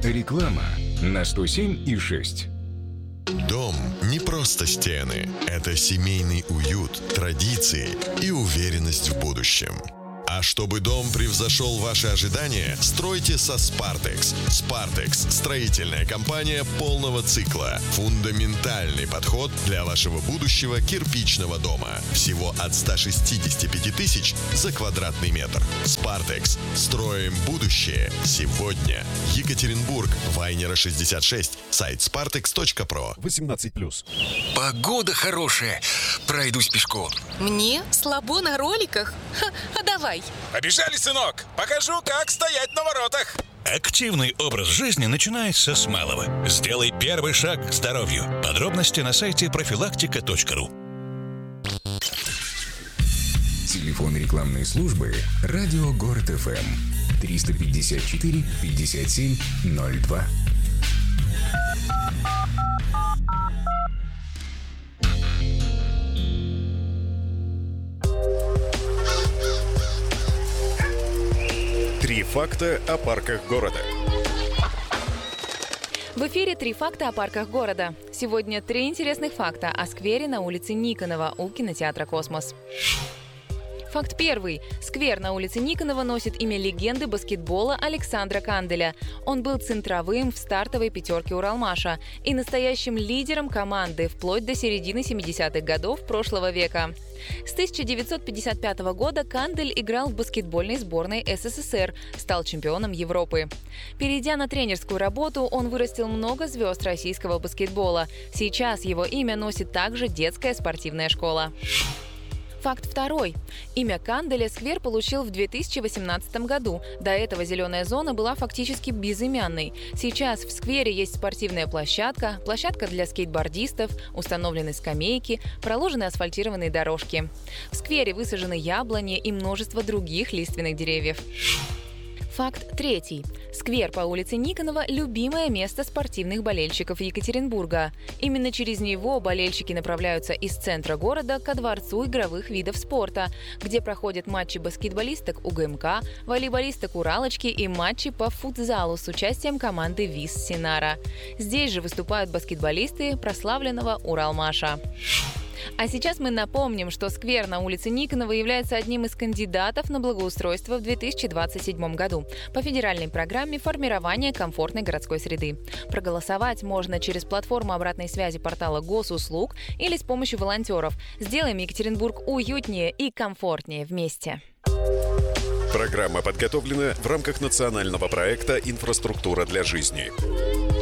Реклама на 107,6. Дом не просто стены. Это семейный уют, традиции и уверенность в будущем. А чтобы дом превзошел ваши ожидания, стройте со Spartex. Spartex – строительная компания полного цикла. Фундаментальный подход для вашего будущего кирпичного дома. Всего от 165 тысяч за квадратный метр. Spartex. Строим будущее сегодня. Екатеринбург. Вайнера 66. Сайт spartex.pro. 18+. Погода хорошая. Пройдусь пешком. Мне слабо на роликах? А давай. Побежали, сынок! Покажу, как стоять на воротах! Активный образ жизни начинается с малого. Сделай первый шаг к здоровью. Подробности на сайте profilaktika.ru. Телефон рекламной службы «Радио Город ФМ» 354 57 02. Три факта о парках города. В эфире «Три факта о парках города». Сегодня 3 интересных факта о сквере на улице Никонова у кинотеатра «Космос». Факт первый. Сквер на улице Никонова носит имя легенды баскетбола Александра Канделя. Он был центровым в стартовой пятерке Уралмаша и настоящим лидером команды вплоть до середины 70-х годов прошлого века. С 1955 года Кандель играл в баскетбольной сборной СССР, стал чемпионом Европы. Перейдя на тренерскую работу, он вырастил много звезд российского баскетбола. Сейчас его имя носит также детская спортивная школа. Факт второй. Имя Канделя сквер получил в 2018 году. До этого зеленая зона была фактически безымянной. Сейчас в сквере есть спортивная площадка, площадка для скейтбордистов, установлены скамейки, проложены асфальтированные дорожки. В сквере высажены яблони и множество других лиственных деревьев. Факт третий. Сквер по улице Никонова – любимое место спортивных болельщиков Екатеринбурга. Именно через него болельщики направляются из центра города ко дворцу игровых видов спорта, где проходят матчи баскетболисток УГМК, волейболисток Уралочки и матчи по футзалу с участием команды ВИС Синара. Здесь же выступают баскетболисты прославленного Уралмаша. А сейчас мы напомним, что сквер на улице Никонова является одним из кандидатов на благоустройство в 2027 году по федеральной программе формирования комфортной городской среды. Проголосовать можно через платформу обратной связи портала Госуслуг или с помощью волонтеров. Сделаем Екатеринбург уютнее и комфортнее вместе. Программа подготовлена в рамках национального проекта «Инфраструктура для жизни».